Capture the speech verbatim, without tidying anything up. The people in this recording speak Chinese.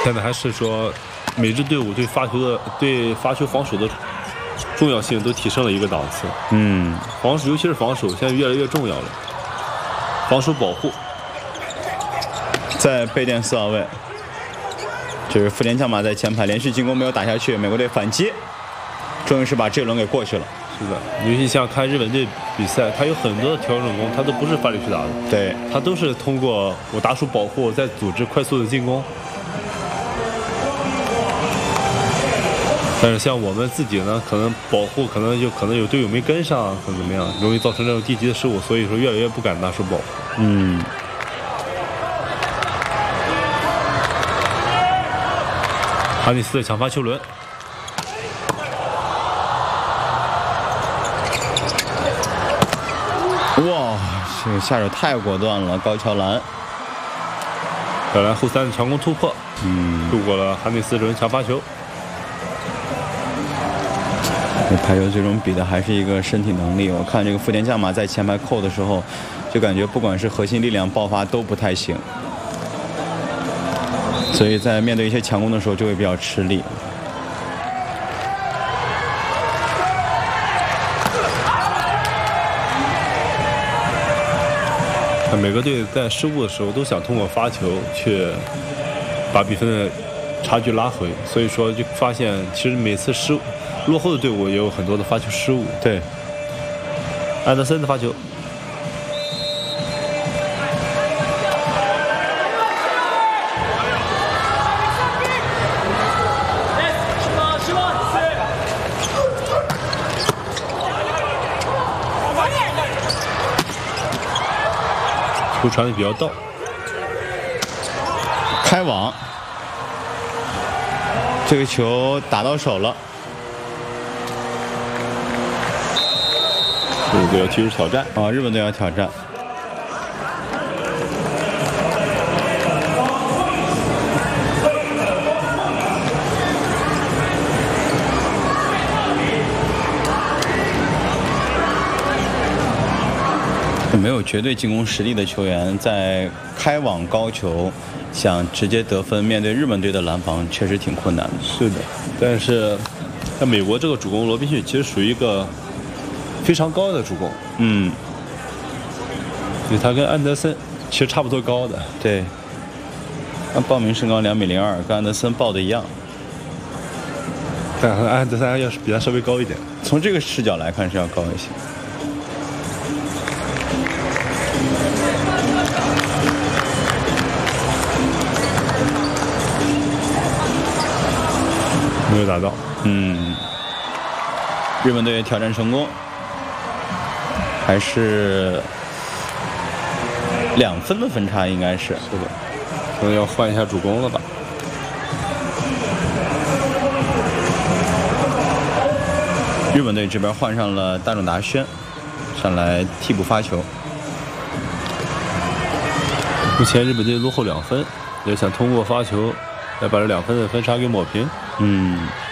现在还是说，每支队伍对发球的、对发球防守的重要性都提升了一个档次。 嗯， 防守，尤其是防守，现在越来越重要了。防守保护， 在背垫四号位，这是福田将马在前排连续进攻没有打下去，美国队反击，终于是把这轮给过去了。 是的，尤其像看日本队比赛，他有很多的调整攻，他都不是发力去打的， 对， 他都是通过我打出保护，再组织快速的进攻。但是像我们自己呢，可能保护可能就可能有队友没跟上，可能怎么样，容易造成这种低级的失误，所以说越来越不敢拿出保护。 嗯。 哈尼斯的抢发球轮， 哇，这个下手太果断了，高桥兰。 再来后三的强攻突破， 嗯， 度过了哈尼斯这轮抢发球。 这排球最终比的还是一个身体能力。我看这个福田将马在前排扣的时候，就感觉不管是核心力量爆发都不太行，所以在面对一些强攻的时候就会比较吃力。 每个队在失误的时候都想通过发球去把比分的差距拉回，所以说就发现其实每次失误落后的队伍也有很多的发球失误。 对， 安德森的发球，球传的比较到， 开网，这个球打到手了。 日本队要提出挑战啊！日本队要挑战。没有绝对进攻实力的球员，在开网高球想直接得分，面对日本队的拦防确实挺困难的。 是的，但是在美国这个主攻罗宾逊其实属于一个非常高的主攻， 嗯， 所以他跟安德森其实差不多高的。 对，他报名身高两米零二，跟安德森报的一样， 但安德森要是比他稍微高一点。 从这个视角来看是要高一些。 没有打到， 嗯，日本队挑战成功，还是两分的分差，应该是。 是的，可能要换一下主攻了吧。 日本队这边换上了大冢达宣，上来替补发球。 目前日本队落后两分，也想通过发球来把这两分的分差给抹平。 嗯。